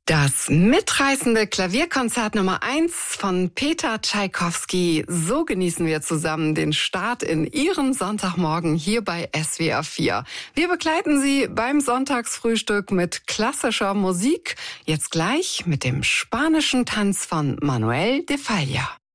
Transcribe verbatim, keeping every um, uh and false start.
Das mitreißende Klavierkonzert Nummer eins von Peter Tschaikowski. So genießen wir zusammen den Start in Ihren Sonntagmorgen hier bei S W R vier. Wir begleiten Sie beim Sonntagsfrühstück mit klassischer Musik. Jetzt gleich mit dem spanischen Tanz von Manuel de Falla.